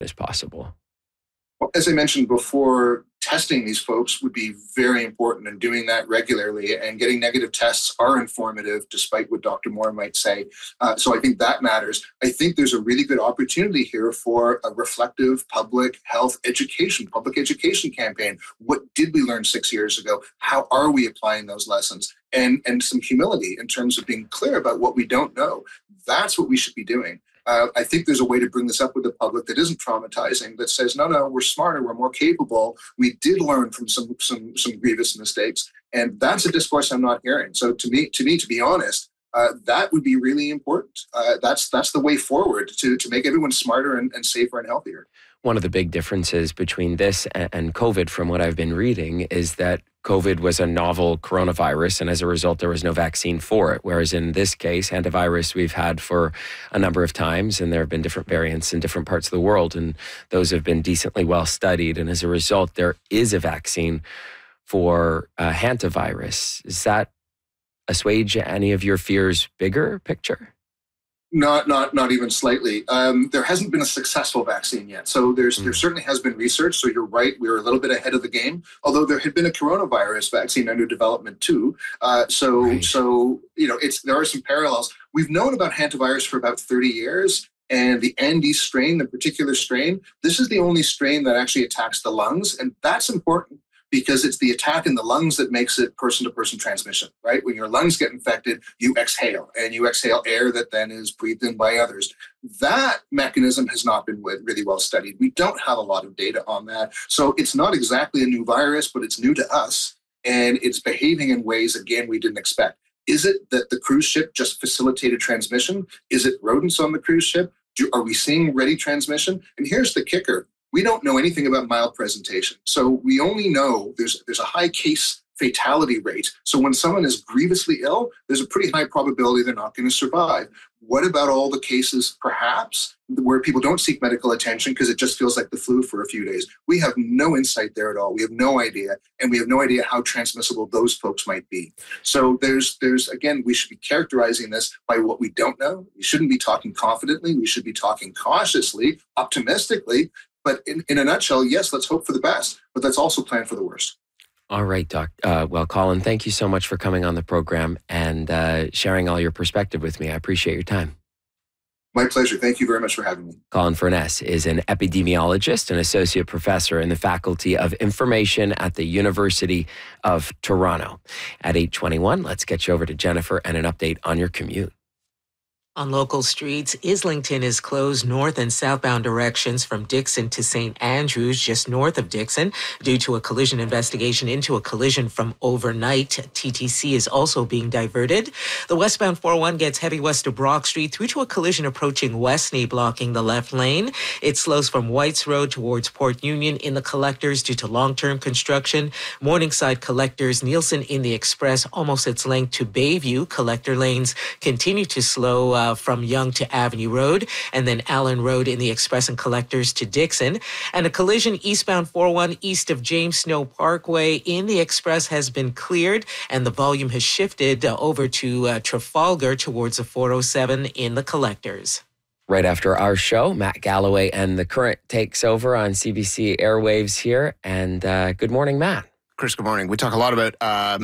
as possible? Well, as I mentioned before, testing these folks would be very important, and doing that regularly and getting negative tests are informative, despite what Dr. Moore might say. So I think that matters. I think there's a really good opportunity here for a reflective public health education, public education campaign. What did we learn 6 years ago? How are we applying those lessons? And some humility in terms of being clear about what we don't know. That's what we should be doing. I think there's a way to bring this up with the public that isn't traumatizing, that says, no, we're smarter, we're more capable. We did learn from some grievous mistakes. And that's a discourse I'm not hearing. So to me, to be honest, that would be really important. That's the way forward to make everyone smarter and safer and healthier. One of the big differences between this and COVID, from what I've been reading, is that COVID was a novel coronavirus, and as a result, there was no vaccine for it. Whereas in this case, hantavirus we've had for a number of times, and there have been different variants in different parts of the world, and those have been decently well studied. And as a result, there is a vaccine for hantavirus. Does that assuage any of your fears bigger picture? Not even slightly. There hasn't been a successful vaccine yet. So there certainly has been research. So you're right, we were a little bit ahead of the game. Although there had been a coronavirus vaccine under development too. So there are some parallels. We've known about hantavirus for about 30 years. And the Andes strain, the particular strain, this is the only strain that actually attacks the lungs, and that's important, because it's the attack in the lungs that makes it person-to-person transmission, right? When your lungs get infected, you exhale, and you exhale air that then is breathed in by others. That mechanism has not been really well studied. We don't have a lot of data on that. So it's not exactly a new virus, but it's new to us, and it's behaving in ways, again, we didn't expect. Is it that the cruise ship just facilitated transmission? Is it rodents on the cruise ship? Are we seeing ready transmission? And here's the kicker. We don't know anything about mild presentation. So we only know there's a high case fatality rate. So when someone is grievously ill, there's a pretty high probability they're not going to survive. What about all the cases, perhaps, where people don't seek medical attention because it just feels like the flu for a few days? We have no insight there at all. We have no idea. And we have no idea how transmissible those folks might be. So there's again, we should be characterizing this by what we don't know. We shouldn't be talking confidently. We should be talking cautiously, optimistically. But in a nutshell, yes, let's hope for the best, but let's also plan for the worst. All right, Doc. Well, Colin, thank you so much for coming on the program and sharing all your perspective with me. I appreciate your time. My pleasure. Thank you very much for having me. Colin Furness is an epidemiologist and associate professor in the Faculty of Information at the University of Toronto. At 8:21, let's get you over to Jennifer and an update on your commute. On local streets, Islington is closed north and southbound directions from Dixon to St. Andrews, just north of Dixon, due to a collision investigation into a collision from overnight. TTC is also being diverted. The westbound 401 gets heavy west of Brock Street through to a collision approaching Westney, blocking the left lane. It slows from Whites Road towards Port Union in the collectors due to long-term construction. Morningside collectors, Nielsen in the express, almost its length to Bayview. Collector lanes continue to slow from Yonge to Avenue Road, and then Allen Road in the express and collectors to Dixon. And a collision eastbound 401 east of James Snow Parkway in the express has been cleared, and the volume has shifted over to Trafalgar towards the 407 in the collectors. Right after our show, Matt Galloway and The Current takes over on CBC Airwaves here. And good morning, Matt. Chris, good morning. We talk a lot about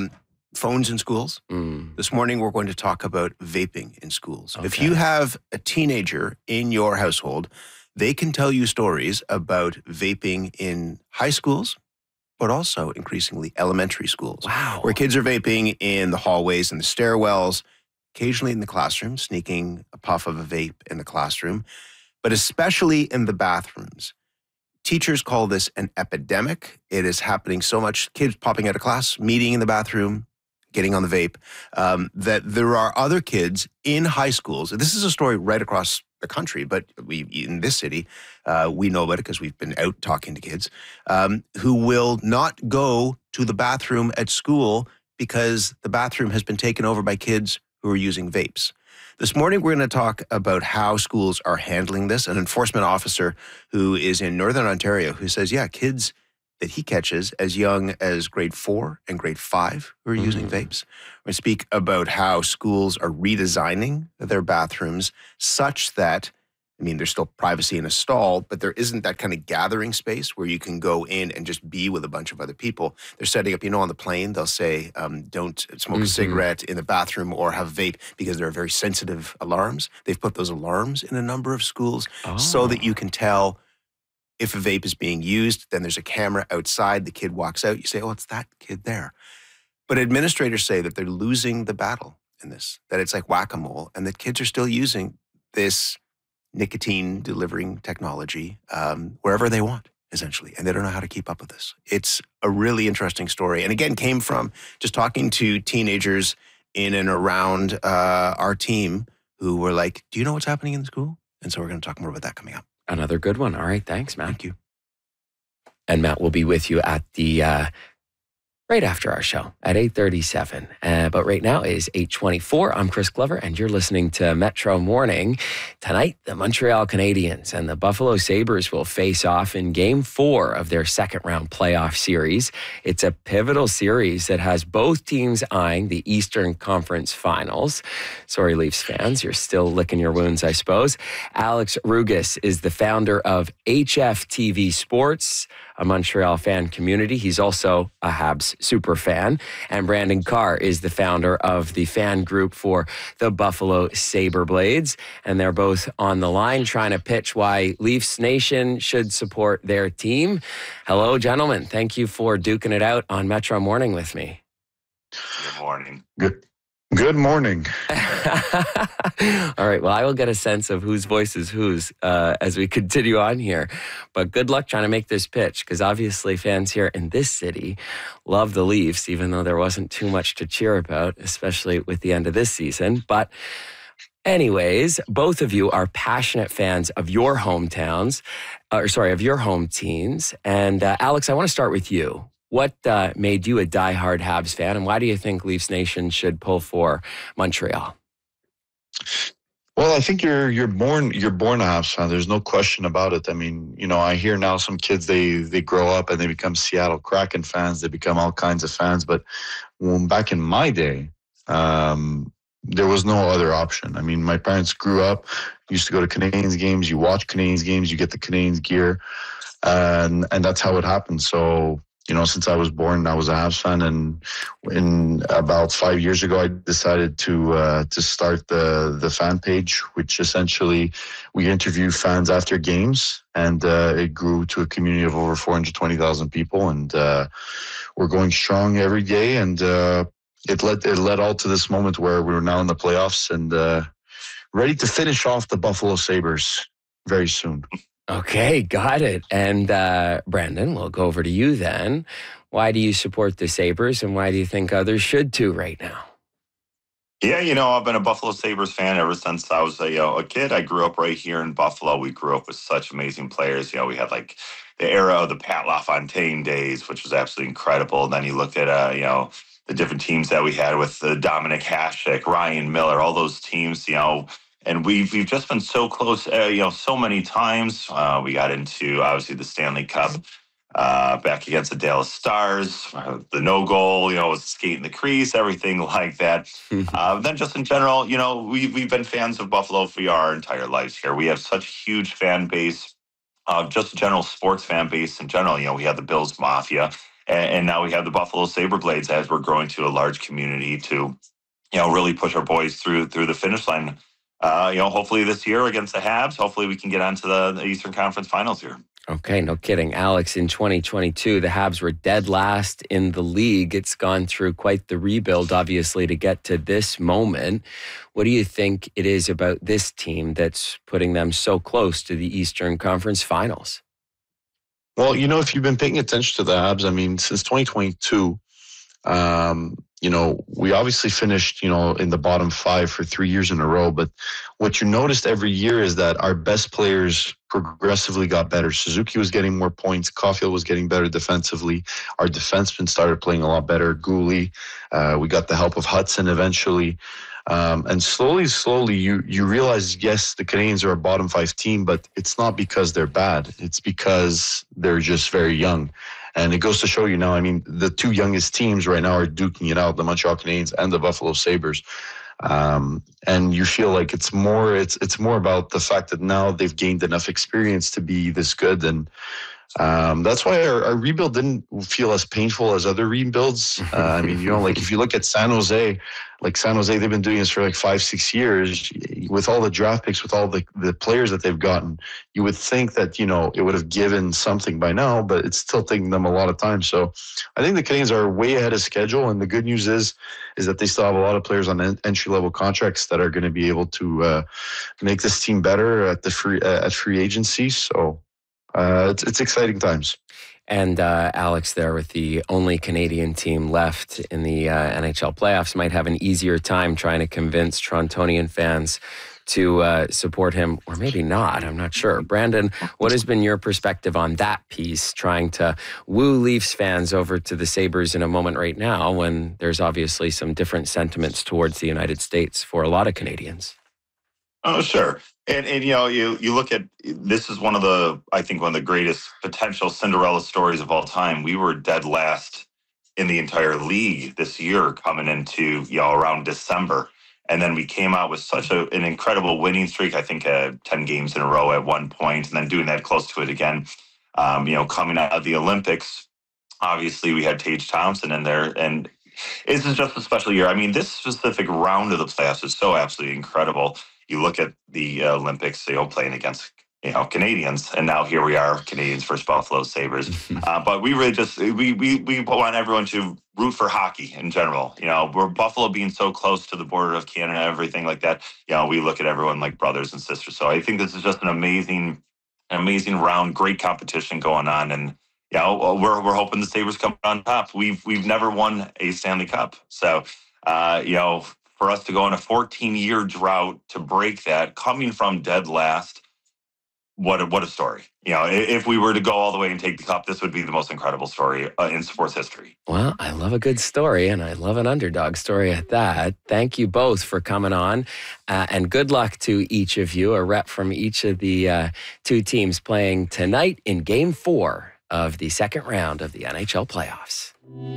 phones in schools. This morning, we're going to talk about vaping in schools. Okay. If you have a teenager in your household, they can tell you stories about vaping in high schools, but also increasingly elementary schools. Wow. Where kids are vaping in the hallways and the stairwells, occasionally in the classroom, sneaking a puff of a vape in the classroom, but especially in the bathrooms. Teachers call this an epidemic. It is happening so much, kids popping out of class, meeting in the bathroom, getting on the vape, that there are other kids in high schools. This is a story right across the country, but in this city, we know about it because we've been out talking to kids, who will not go to the bathroom at school because the bathroom has been taken over by kids who are using vapes. This morning, we're going to talk about how schools are handling this. An enforcement officer who is in Northern Ontario who says, kids that he catches as young as grade 4 and grade 5 who are using vapes. We're going to speak about how schools are redesigning their bathrooms such that I mean, there's still privacy in a stall, but there isn't that kind of gathering space where you can go in and just be with a bunch of other people. They're setting up, on the plane, they'll say, don't smoke a cigarette in the bathroom or have vape, because there are very sensitive alarms. They've put those alarms in a number of schools so that you can tell if a vape is being used. Then there's a camera outside. The kid walks out. You say, oh, it's that kid there. But administrators say that they're losing the battle in this, that it's like whack-a-mole, and that kids are still using this nicotine delivering technology wherever they want, essentially, and they don't know how to keep up with this. It's a really interesting story, and again, came from just talking to teenagers in and around our team who were like, do you know what's happening in the school? And so we're going to talk more about that coming up. Another good one. All right, thanks, Matt. Thank you. And Matt will be with you at the right after our show at 8:37. But right now is 8:24. I'm Chris Glover, and you're listening to Metro Morning. Tonight, the Montreal Canadiens and the Buffalo Sabres will face off in Game 4 of their second-round playoff series. It's a pivotal series that has both teams eyeing the Eastern Conference Finals. Sorry, Leafs fans, you're still licking your wounds, I suppose. Alex Rugas is the founder of HFTV Sports, a Montreal fan community. He's also a Habs super fan. And Brandon Carr is the founder of the fan group for the Buffalo Sabreblades. And they're both on the line trying to pitch why Leafs Nation should support their team. Hello, gentlemen. Thank you for duking it out on Metro Morning with me. Good morning. Good morning. All right. Well, I will get a sense of whose voice is whose as we continue on here. But good luck trying to make this pitch, because obviously fans here in this city love the Leafs, even though there wasn't too much to cheer about, especially with the end of this season. But anyways, both of you are passionate fans of your hometowns, of your home teams. And Alex, I want to start with you. What made you a diehard Habs fan, and why do you think Leafs Nation should pull for Montreal? Well, I think you're born a Habs fan. There's no question about it. I mean, I hear now some kids, they grow up and they become Seattle Kraken fans. They become all kinds of fans. But back in my day, there was no other option. I mean, my parents grew up, used to go to Canadiens games. You watch Canadiens games, you get the Canadiens gear, and that's how it happened. So, since I was born, I was a Habs fan, and in about 5 years ago, I decided to start the fan page, which essentially we interview fans after games, and it grew to a community of over 420,000 people, and we're going strong every day, and it led all to this moment where we're now in the playoffs and ready to finish off the Buffalo Sabres very soon. Okay, got it. And Brandon, we'll go over to you then. Why do you support the Sabres, and why do you think others should too right now? Yeah, I've been a Buffalo Sabres fan ever since I was a kid. I grew up right here in Buffalo. We grew up with such amazing players. We had like the era of the Pat LaFontaine days, which was absolutely incredible. And then you looked at, the different teams that we had with Dominic Hasek, Ryan Miller, all those teams, and we've just been so close, so many times. We got into, obviously, the Stanley Cup back against the Dallas Stars, the no goal, was skating the crease, everything like that. Then just in general, we've been fans of Buffalo for our entire lives here. We have such a huge fan base, just a general sports fan base in general. We have the Bills Mafia, and now we have the Buffalo Sabreblades as we're growing to a large community to, really push our boys through the finish line. Hopefully this year against the Habs, hopefully we can get onto the Eastern Conference Finals here. Okay, no kidding. Alex, in 2022, the Habs were dead last in the league. It's gone through quite the rebuild, obviously, to get to this moment. What do you think it is about this team that's putting them so close to the Eastern Conference Finals? Well, if you've been paying attention to the Habs, I mean, since 2022, we obviously finished, in the bottom 5 for 3 years in a row. But what you noticed every year is that our best players progressively got better. Suzuki was getting more points. Caulfield was getting better defensively. Our defensemen started playing a lot better. Gooley, we got the help of Hudson eventually. And slowly, you realize, yes, the Canadiens are a bottom 5 team, but it's not because they're bad. It's because they're just very young. And it goes to show you now, I mean, the two youngest teams right now are duking it out, the Montreal Canadiens and the Buffalo Sabres. And you feel like it's more about the fact that now they've gained enough experience to be this good. And that's why our rebuild didn't feel as painful as other rebuilds. I mean, like if you look at San Jose, they've been doing this for like 5-6 years with all the draft picks, with all the players that they've gotten. You would think that, it would have given something by now, but it's still taking them a lot of time. So I think the Canadiens are way ahead of schedule. And the good news is that they still have a lot of players on entry-level contracts that are going to be able to make this team better at free agency. So it's exciting times. And Alex there with the only Canadian team left in the NHL playoffs might have an easier time trying to convince Torontonian fans to support him, or maybe not. I'm not sure. Brandon, what has been your perspective on that piece, trying to woo Leafs fans over to the Sabres in a moment right now when there's obviously some different sentiments towards the United States for a lot of Canadians? Oh, sure. And you look at, this is one of the greatest potential Cinderella stories of all time. We were dead last in the entire league this year coming into, around December. And then we came out with such an incredible winning streak, I think 10 games in a row at one point, and then doing that close to it again. Coming out of the Olympics, obviously we had Tage Thompson in there, and this is just a special year. I mean, this specific round of the playoffs is so absolutely incredible. You look at the Olympics, playing against Canadians, and now here we are, Canadians versus Buffalo Sabres. But we really just we want everyone to root for hockey in general. We're Buffalo being so close to the border of Canada, everything like that. We look at everyone like brothers and sisters. So I think this is just an amazing round, great competition going on, and we're hoping the Sabres come on top. We've never won a Stanley Cup, so for us to go on a 14-year drought to break that, coming from dead last, what a story. If we were to go all the way and take the cup, this would be the most incredible story in sports history. Well, I love a good story, and I love an underdog story at that. Thank you both for coming on, and good luck to each of you, a rep from each of the two teams playing tonight in Game 4 of the second round of the NHL playoffs.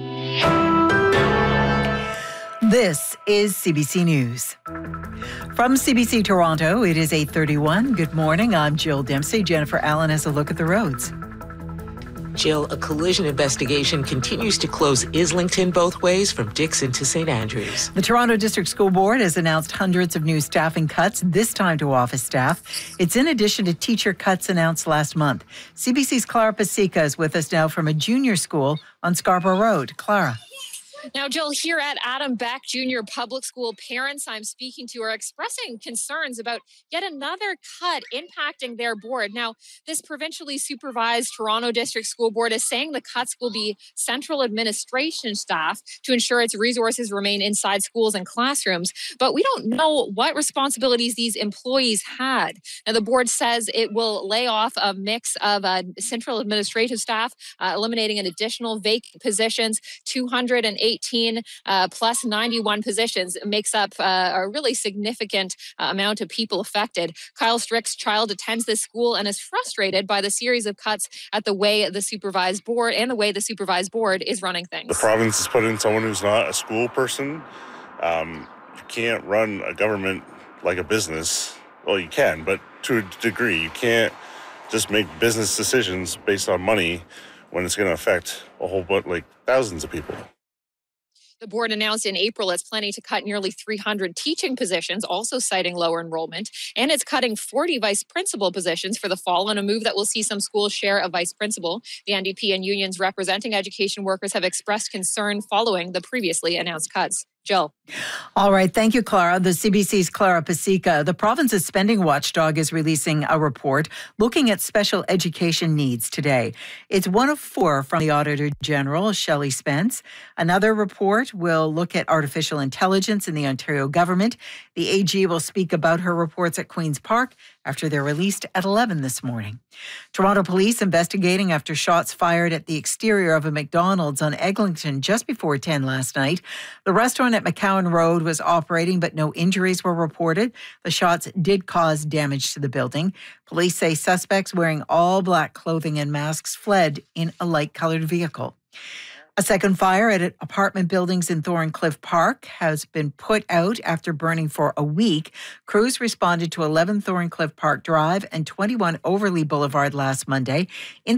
This is CBC News. From CBC Toronto, it is 8:31. Good morning. I'm Jill Dempsey. Jennifer Allen has a look at the roads. Jill, a collision investigation continues to close Islington both ways from Dixon to St. Andrews. The Toronto District School Board has announced hundreds of new staffing cuts, this time to office staff. It's in addition to teacher cuts announced last month. CBC's Clara Pasica is with us now from a junior school on Scarborough Road. Clara. Now, Jill, here at Adam Beck Junior Public School, parents I'm speaking to are expressing concerns about yet another cut impacting their board. Now, this provincially supervised Toronto District School Board is saying the cuts will be central administration staff to ensure its resources remain inside schools and classrooms. But we don't know what responsibilities these employees had. Now, the board says it will lay off a mix of central administrative staff, eliminating an additional vacant positions, 218 plus 91 positions makes up a really significant amount of people affected. Kyle Strick's child attends this school and is frustrated by the series of cuts at the way the supervised board is running things. The province has put in someone who's not a school person. You can't run a government like a business. Well, you can, but to a degree. You can't just make business decisions based on money when it's going to affect a whole bunch, like thousands of people. The board announced in April it's planning to cut nearly 300 teaching positions, also citing lower enrollment, and it's cutting 40 vice principal positions for the fall, in a move that will see some schools share a vice principal. The NDP and unions representing education workers have expressed concern following the previously announced cuts. Jill. All right. Thank you, Clara. The CBC's Clara Pasica. The province's spending watchdog is releasing a report looking at special education needs today. It's one of 4 from the Auditor General, Shelley Spence. Another report will look at artificial intelligence in the Ontario government. The AG will speak about her reports at Queen's Park after they're released at 11 this morning. Toronto police investigating after shots fired at the exterior of a McDonald's on Eglinton just before 10 last night. The restaurant at McCowan Road was operating, but no injuries were reported. The shots did cause damage to the building. Police say suspects wearing all black clothing and masks fled in a light-colored vehicle. A second fire at apartment buildings in Thorncliffe Park has been put out after burning for a week. Crews responded to 11 Thorncliffe Park Drive and 21 Overlea Boulevard last Monday.